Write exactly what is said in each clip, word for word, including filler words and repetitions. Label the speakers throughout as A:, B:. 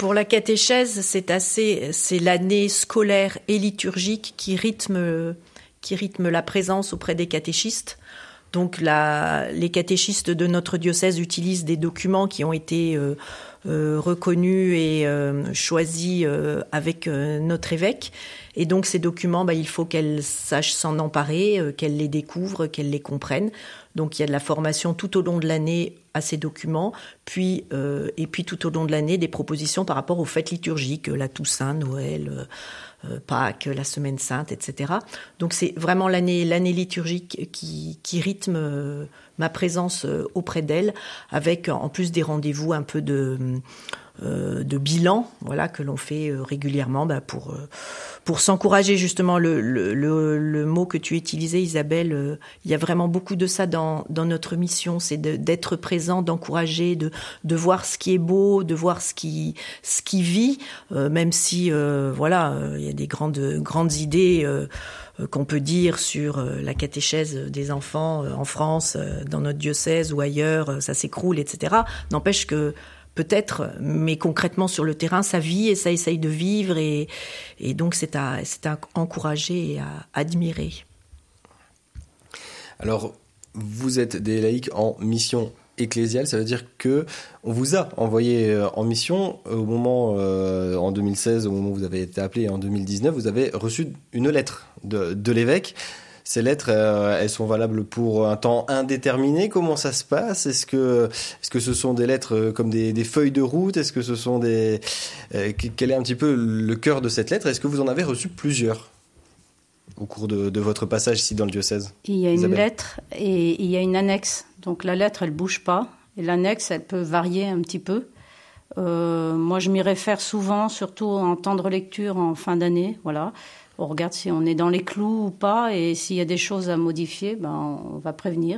A: Pour la catéchèse, c'est assez, c'est l'année scolaire et liturgique qui rythme, qui rythme la présence auprès des catéchistes. Donc, la, les catéchistes de notre diocèse utilisent des documents qui ont été euh, euh, reconnus et euh, choisis euh, avec euh, notre évêque. Et donc, ces documents, bah, il faut qu'elles sachent s'en emparer, euh, qu'elles les découvrent, qu'elles les comprennent. Donc, il y a de la formation tout au long de l'année à ces documents, puis euh, et puis tout au long de l'année, des propositions par rapport aux fêtes liturgiques, la Toussaint, Noël, euh, Pâques, la Semaine Sainte, et cetera. Donc, c'est vraiment l'année, l'année liturgique qui, qui rythme euh, ma présence euh, auprès d'elle, avec en plus des rendez-vous un peu de... Euh, de bilan, voilà, que l'on fait euh, régulièrement bah, pour, euh, pour s'encourager justement. Le, le, le, le mot que tu utilisais, Isabelle, euh, il y a vraiment beaucoup de ça dans, dans notre mission, c'est de, d'être présent, d'encourager, de, de voir ce qui est beau, de voir ce qui, ce qui vit, euh, même si euh, voilà, euh, il y a des grandes, grandes idées euh, qu'on peut dire sur euh, la catéchèse des enfants euh, en France, euh, dans notre diocèse ou ailleurs, euh, ça s'écroule, et cetera. N'empêche que peut-être, mais concrètement sur le terrain, ça vit et ça essaye de vivre et, et donc c'est à, c'est à encourager et à admirer.
B: Alors, vous êtes des laïcs en mission ecclésiale, ça veut dire que on vous a envoyé en mission au moment, euh, en deux mille seize, au moment où vous avez été appelé, en deux mille dix-neuf, vous avez reçu une lettre de, de l'évêque. Ces lettres, euh, elles sont valables pour un temps indéterminé. Comment ça se passe ? Est-ce que, est-ce que ce sont des lettres comme des, des feuilles de route ? Est-ce que ce sont des... Euh, quel est un petit peu le cœur de cette lettre ? Est-ce que vous en avez reçu plusieurs au cours de, de votre passage ici dans le diocèse ?
C: Il y a
B: Isabelle.
C: Une lettre et il y a une annexe. Donc la lettre, elle ne bouge pas. Et l'annexe, elle peut varier un petit peu. Euh, moi, je m'y réfère souvent, surtout en temps de lecture en fin d'année. Voilà. On regarde si on est dans les clous ou pas, et s'il y a des choses à modifier, ben, on va prévenir.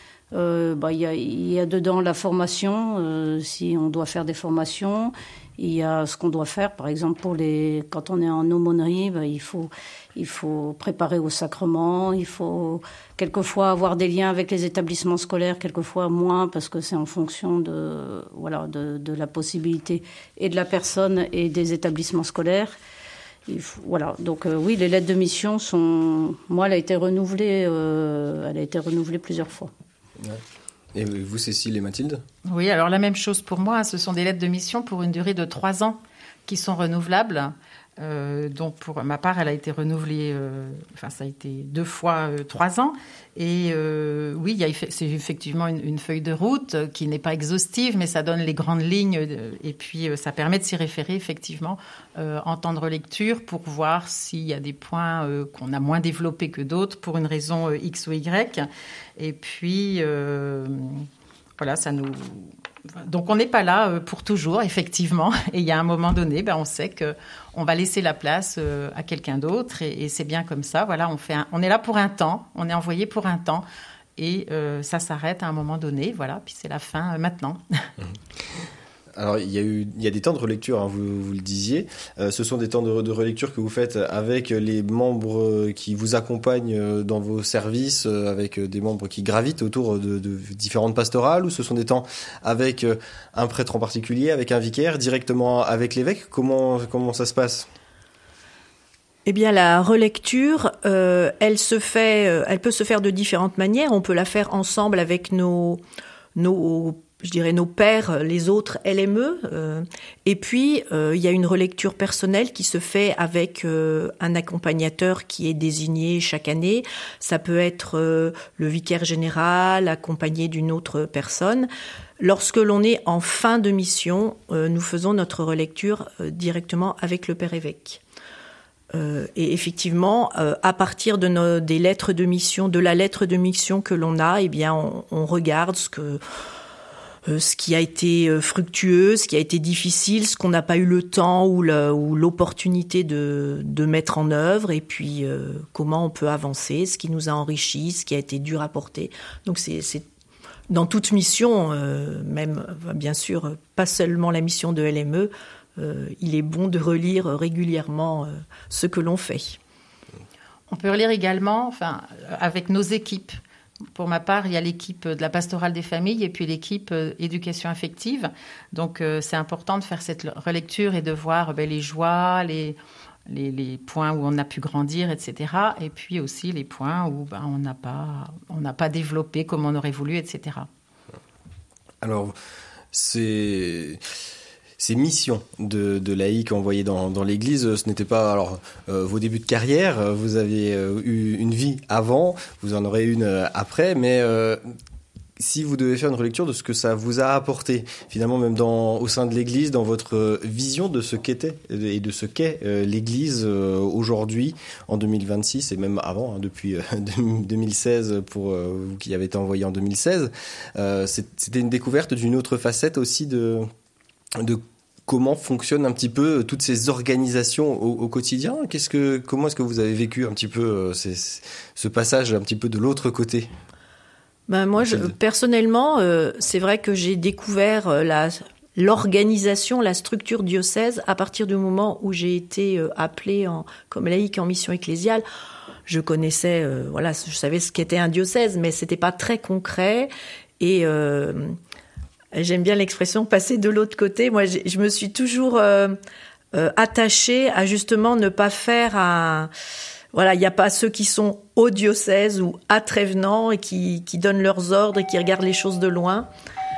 C: Euh, ben, il y a, il y a dedans la formation, euh, si on doit faire des formations. Il y a ce qu'on doit faire, par exemple, pour les, quand on est en aumônerie, ben, il faut, il faut préparer au sacrement, il faut quelquefois avoir des liens avec les établissements scolaires, quelquefois moins, parce que c'est en fonction de, voilà, de, de la possibilité et de la personne et des établissements scolaires. Il faut, voilà, donc euh, oui, les lettres de mission sont... Moi, elle a été renouvelée, euh, elle a été renouvelée plusieurs fois.
B: Ouais. Et vous, Cécile et Mathilde ?
D: Oui, alors la même chose pour moi. Ce sont des lettres de mission pour une durée de trois ans qui sont renouvelables. Euh, donc pour ma part, elle a été renouvelée, euh, enfin ça a été deux fois euh, trois ans. Et euh, oui, il y a, c'est effectivement une, une feuille de route qui n'est pas exhaustive, mais ça donne les grandes lignes. De, et puis euh, ça permet de s'y référer effectivement euh, en temps de relecture pour voir s'il y a des points euh, qu'on a moins développés que d'autres pour une raison euh, X ou Y. Et puis euh, voilà, ça nous... Donc, on n'est pas là pour toujours, effectivement. Et il y a un moment donné, ben, on sait qu'on va laisser la place à quelqu'un d'autre. Et, et c'est bien comme ça. Voilà, on, fait un, on est là pour un temps. On est envoyé pour un temps. Et euh, ça s'arrête à un moment donné. Voilà, puis c'est la fin euh, maintenant.
B: Alors, il y a eu, il y a des temps de relecture, hein, vous, vous le disiez. Euh, ce sont des temps de, de relecture que vous faites avec les membres qui vous accompagnent dans vos services, avec des membres qui gravitent autour de, de différentes pastorales, ou ce sont des temps avec un prêtre en particulier, avec un vicaire, directement avec l'évêque ? Comment, comment ça se passe ?
A: Eh bien, la relecture, euh, elle se fait, euh, elle peut se faire de différentes manières. On peut la faire ensemble avec nos, nos je dirais nos pairs, les autres L M E. Euh, et puis, euh, il y a une relecture personnelle qui se fait avec euh, un accompagnateur qui est désigné chaque année. Ça peut être euh, le vicaire général, accompagné d'une autre personne. Lorsque l'on est en fin de mission, euh, nous faisons notre relecture euh, directement avec le père évêque. Euh, et effectivement, euh, à partir de nos, des lettres de mission, de la lettre de mission que l'on a, eh bien, on, on regarde ce que... ce qui a été fructueux, ce qui a été difficile, ce qu'on n'a pas eu le temps ou, le, ou l'opportunité de, de mettre en œuvre, et puis euh, comment on peut avancer, ce qui nous a enrichi, ce qui a été dur à porter. Donc c'est, c'est dans toute mission, euh, même bien sûr pas seulement la mission de L M E, euh, il est bon de relire régulièrement euh, ce que l'on fait.
D: On peut relire également, enfin, avec nos équipes. Pour ma part, il y a l'équipe de la pastorale des familles et puis l'équipe euh, éducation affective. Donc, euh, c'est important de faire cette relecture et de voir ben, les joies, les, les, les points où on a pu grandir, et cetera. Et puis aussi les points où ben, on n'a pas, on n'a pas développé comme on aurait voulu, et cetera.
B: Alors, c'est... Ces missions de, de laïcs envoyées dans, dans l'Église, ce n'était pas alors euh, vos débuts de carrière. Vous aviez euh, eu une vie avant, vous en aurez une euh, après, mais euh, si vous devez faire une relecture de ce que ça vous a apporté, finalement même dans, au sein de l'Église, dans votre vision de ce qu'était et de ce qu'est euh, l'Église euh, aujourd'hui, en deux mille vingt-six et même avant, hein, depuis euh, deux mille seize pour euh, vous qui avez été envoyé en deux mille seize, euh, c'était une découverte d'une autre facette aussi de de comment fonctionnent un petit peu toutes ces organisations au, au quotidien. Qu'est-ce que, comment est-ce que vous avez vécu un petit peu euh, ces, ce passage un petit peu de l'autre côté?
A: Ben moi, je, personnellement, euh, c'est vrai que j'ai découvert euh, la, l'organisation, la structure diocèse à partir du moment où j'ai été euh, appelée en, comme laïque en mission ecclésiale. Je connaissais, euh, voilà, je savais ce qu'était un diocèse, mais c'était pas très concret. Et euh, j'aime bien l'expression passer de l'autre côté. Moi, je me suis toujours euh, euh, attachée à justement ne pas faire un... Voilà, il n'y a pas ceux qui sont au diocèse ou à Trévenant et qui, qui donnent leurs ordres et qui regardent les choses de loin.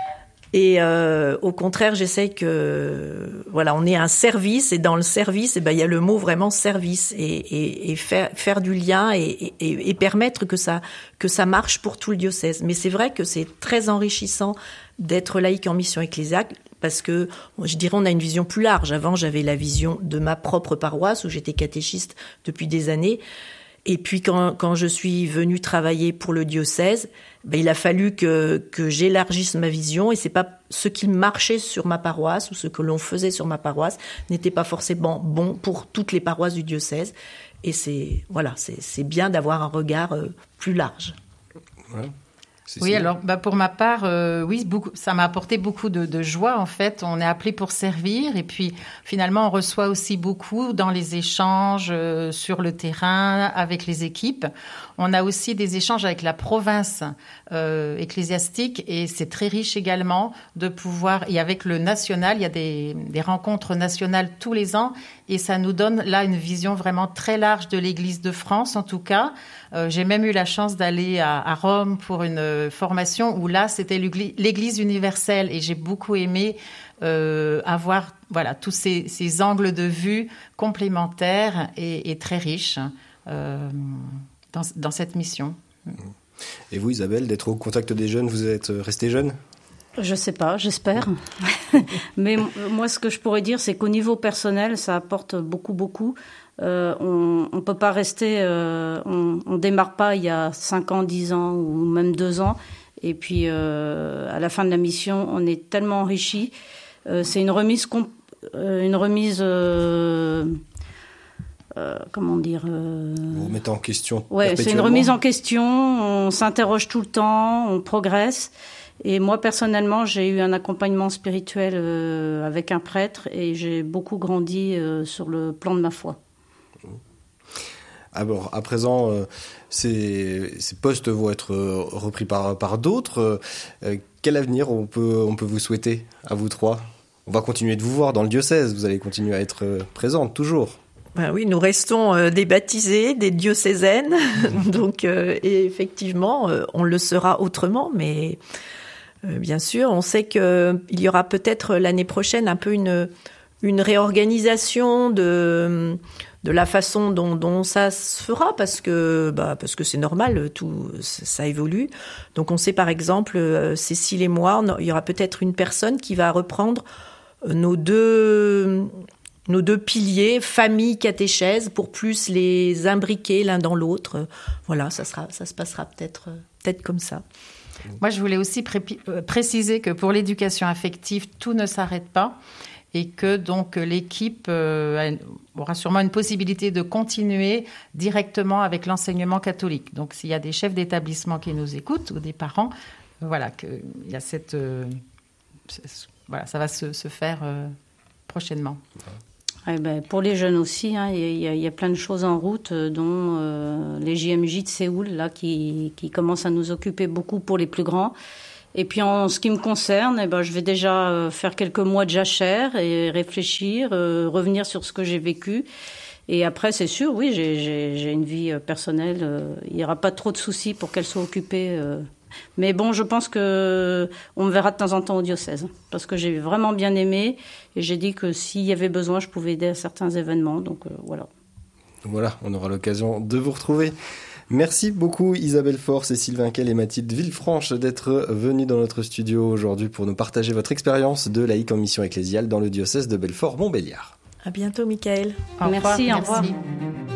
A: Et euh, au contraire, j'essaie que... Voilà, on est un service et dans le service, eh ben, il y a le mot vraiment service et, et, et faire, faire du lien et, et, et permettre que ça, que ça marche pour tout le diocèse. Mais c'est vrai que c'est très enrichissant d'être laïque en mission ecclésiale parce que, je dirais, on a une vision plus large. Avant, j'avais la vision de ma propre paroisse où j'étais catéchiste depuis des années. Et puis, quand, quand je suis venue travailler pour le diocèse, ben, il a fallu que, que j'élargisse ma vision. Et c'est pas ce qui marchait sur ma paroisse ou ce que l'on faisait sur ma paroisse n'était pas forcément bon pour toutes les paroisses du diocèse. Et c'est, voilà, c'est, c'est bien d'avoir un regard euh, plus large.
B: Ouais.
D: Oui, alors bah pour ma part, euh, oui, beaucoup, ça m'a apporté beaucoup de, de joie en fait. On est appelé pour servir et puis finalement on reçoit aussi beaucoup dans les échanges euh, sur le terrain avec les équipes. On a aussi des échanges avec la province euh, ecclésiastique et c'est très riche également de pouvoir. Et avec le national, il y a des, des rencontres nationales tous les ans et ça nous donne là une vision vraiment très large de l'Église de France en tout cas. Euh, j'ai même eu la chance d'aller à, à Rome pour une euh, formation où là, c'était l'Église universelle et j'ai beaucoup aimé euh, avoir voilà, tous ces, ces angles de vue complémentaires et, et très riches euh, dans, dans cette mission.
B: Et vous, Isabelle, d'être au contact des jeunes, vous êtes restée jeune ?
C: Je sais pas, j'espère. Mais moi, ce que je pourrais dire, c'est qu'au niveau personnel, ça apporte beaucoup, beaucoup. Euh, on ne peut pas rester, euh, on ne démarre pas il y a cinq ans, dix ans ou même deux ans. Et puis, euh, à la fin de la mission, on est tellement enrichi. Euh, c'est une remise, comp- euh, une remise euh, euh, comment dire euh...
B: Vous vous mettez en question
C: ouais, c'est une remise en question. On s'interroge tout le temps, on progresse. Et moi, personnellement, j'ai eu un accompagnement spirituel euh, avec un prêtre et j'ai beaucoup grandi euh, sur le plan de ma foi.
B: Alors, à présent, euh, ces, ces postes vont être euh, repris par, par d'autres. Euh, quel avenir on peut, on peut vous souhaiter à vous trois ? On va continuer de vous voir dans le diocèse. Vous allez continuer à être euh, présente, toujours.
A: Ben oui, nous restons euh, des baptisés, des diocésaines. Donc, euh, et effectivement, euh, on le sera autrement, mais... Euh, bien sûr, on sait qu'il y aura peut-être l'année prochaine un peu une, une réorganisation de, de la façon dont, dont ça se fera, parce que, bah, parce que c'est normal, tout, ça évolue. Donc on sait par exemple, euh, Cécile et moi, on, il y aura peut-être une personne qui va reprendre nos deux, nos deux piliers, famille, catéchèse, pour plus les imbriquer l'un dans l'autre. Voilà, ça, sera, ça se passera peut-être, peut-être comme ça.
D: Moi, je voulais aussi pré- préciser que pour l'éducation affective, tout ne s'arrête pas et que donc l'équipe euh, aura sûrement une possibilité de continuer directement avec l'enseignement catholique. Donc, s'il y a des chefs d'établissement qui nous écoutent ou des parents, euh, voilà, qu'il y a cette, euh, voilà, ça va se, se faire euh, prochainement.
C: Eh ben, pour les jeunes aussi, hein, il y, y, y a plein de choses en route, dont euh, les J M J de Séoul, là, qui, qui commencent à nous occuper beaucoup pour les plus grands. Et puis en ce qui me concerne, eh ben, je vais déjà faire quelques mois de jachère et réfléchir, euh, revenir sur ce que j'ai vécu. Et après, c'est sûr, oui, j'ai, j'ai, j'ai une vie personnelle. Euh, il n'y aura pas trop de soucis pour qu'elle soit occupée. Euh. Mais bon, je pense que on me verra de temps en temps au diocèse, parce que j'ai vraiment bien aimé et j'ai dit que s'il y avait besoin, je pouvais aider à certains événements. Donc euh, voilà.
B: Voilà, on aura l'occasion de vous retrouver. Merci beaucoup Isabelle Faure, Cécile Vinquel et Mathilde Villefranche d'être venues dans notre studio aujourd'hui pour nous partager votre expérience de laïque en mission ecclésiale dans le diocèse de Belfort-Montbéliard.
A: À bientôt, Michael.
C: Au revoir. Merci, au revoir.
D: Merci.